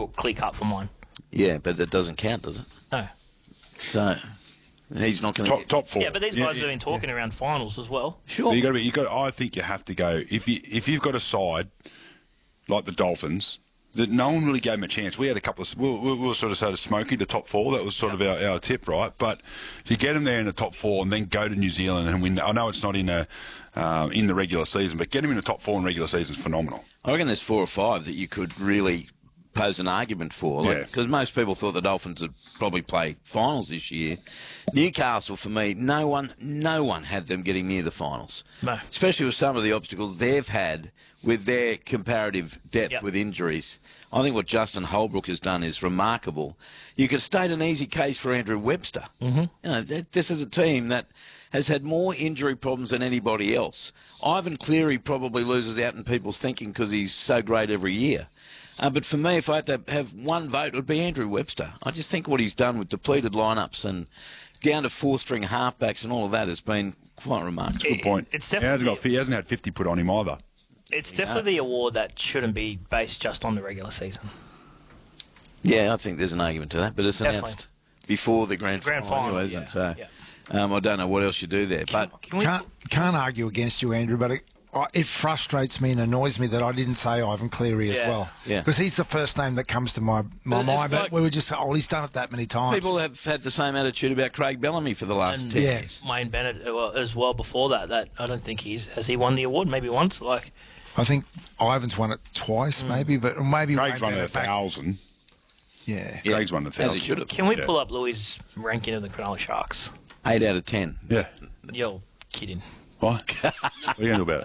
clear cut for mine. Yeah, but that doesn't count, does it? No. So he's not going to top four. Yeah, but these guys have been talking around finals as well. Sure. I think you have to go if you've got a side like the Dolphins that no one really gave them a chance. We had a couple of we were sort of smoky to top four. That was sort of our tip, right? But to get them there in the top four and then go to New Zealand and win. I know it's not in the regular season, but get them in the top four in regular season is phenomenal. I reckon there's 4 or 5 that you could really pose an argument for. Because most people thought the Dolphins would probably play finals this year. Newcastle, for me, no one had them getting near the finals. No. Especially with some of the obstacles they've had with their comparative depth with injuries. I think what Justin Holbrook has done is remarkable. You could state an easy case for Andrew Webster. Mm-hmm. This is a team that has had more injury problems than anybody else. Ivan Cleary probably loses out in people's thinking because he's so great every year. But for me, if I had to have one vote, it would be Andrew Webster. I just think what he's done with depleted lineups and down to 4-string halfbacks and all of that has been quite remarkable. Good point. It's definitely, he hasn't had 50 put on him either. It's definitely the award that shouldn't be based just on the regular season. Yeah, I think there's an argument to that, but it's announced before the grand final anyway, isn't it? So, I don't know what else you do there. Can't argue against you, Andrew, but it frustrates me and annoys me that I didn't say Ivan Cleary as well. Yeah. Because he's the first name that comes to my mind. But we were just, he's done it that many times. People have had the same attitude about Craig Bellamy for the last 10 years. Wayne Bennett as well before that. I don't think has he won the award? Maybe once? I think Ivan's won it twice, maybe, but maybe Craig's won it 1,000. Yeah. Craig's won it 1,000. As he should have. Can we pull up Louis' ranking of the Cronulla Sharks? 8 out of 10. Yeah. You're kidding. What? What are you going to do about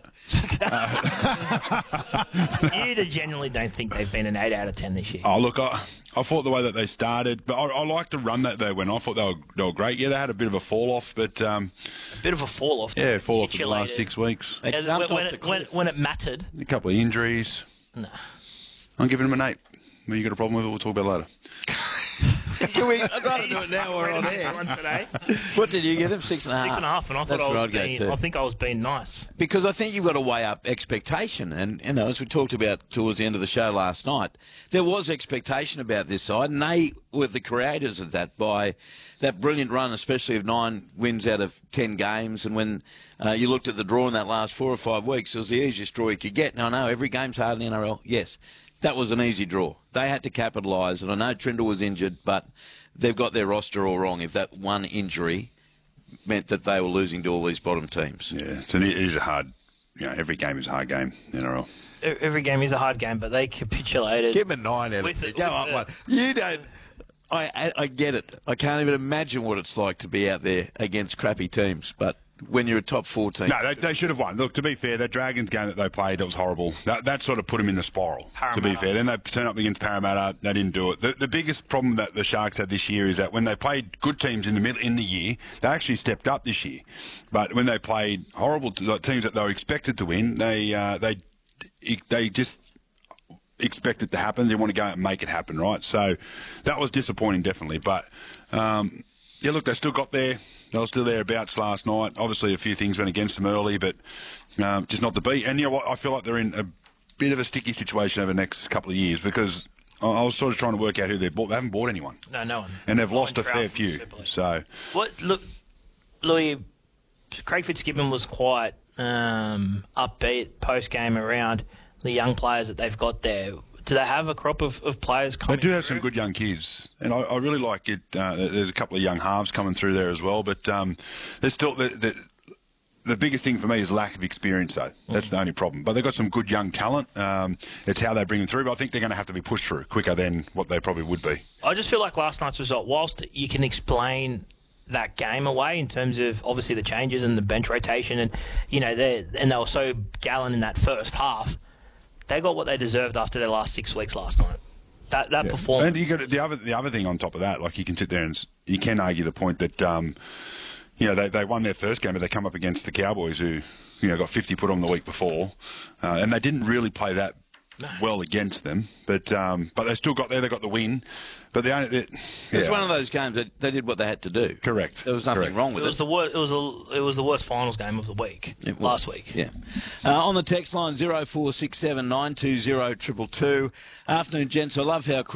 it? You genuinely don't think they've been an 8 out of 10 this year? Oh, look, I thought the way that they started, but I liked the run that they went off. I thought they were great. Yeah, they had a bit of a fall-off, but... a bit of a fall-off? Yeah, fall-off for the last 6 weeks. When it mattered? A couple of injuries. No. I'm giving them an 8. Well, you got a problem with it, we'll talk about it later. I'd rather do it now or on air. What did you give them? 6.5? 6.5, and I think I was being nice. Because I think you've got to weigh up expectation. And, as we talked about towards the end of the show last night, there was expectation about this side, and they were the creators of that by that brilliant run, especially of 9 wins out of 10 games. And when you looked at the draw in that last 4 or 5 weeks, it was the easiest draw you could get. Now, I know every game's hard in the NRL, yes. That was an easy draw. They had to capitalise, and I know Trindle was injured, but they've got their roster all wrong if that one injury meant that they were losing to all these bottom teams. Yeah, so it is a hard, every game is a hard game in NRL. Every game is a hard game, but they capitulated. Give them a 9 out of 10. Go up one. You don't... I get it. I can't even imagine what it's like to be out there against crappy teams, but... when you're a top 4 team. No, they should have won. Look, to be fair, that Dragons game that they played, that was horrible. That sort of put them in the spiral, to be fair. Then they turned up against Parramatta. They didn't do it. The biggest problem that the Sharks had this year is that when they played good teams in the year, they actually stepped up this year. But when they played horrible teams that they were expected to win, they just expect it to happen. They want to go and make it happen, right? So that was disappointing, definitely. But, look, they still got there. They were still thereabouts last night. Obviously, a few things went against them early, but just not to beat. And you know what? I feel like they're in a bit of a sticky situation over the next couple of years because I was sort of trying to work out who they've bought. They haven't bought anyone. No one. And they've lost a fair few. So, look, Louis, Craig Fitzgibbon was quite upbeat post-game around the young players that they've got there. Do they have a crop of players coming through? They do have through? some good young kids, and I really like it. There's a couple of young halves coming through there as well, but there's still the biggest thing for me is lack of experience, though. That's the only problem. But they've got some good young talent. It's how they bring them through, but I think they're going to have to be pushed through quicker than what they probably would be. I just feel like last night's result, whilst you can explain that game away in terms of obviously the changes and the bench rotation, and they were so gallant in that first half. They got what they deserved after their last 6 weeks last night. That performance. And you got the other thing on top of that, like you can sit there and you can argue the point that they won their first game, but they come up against the Cowboys who got 50 put on the week before, and they didn't really play that well against them, but they still got there. They got the win, but it was one of those games that they did what they had to do. Correct. There was nothing wrong with it. It was the worst finals game of the week last week. Yeah. On the text line 0467 920 222. Afternoon, gents. I love how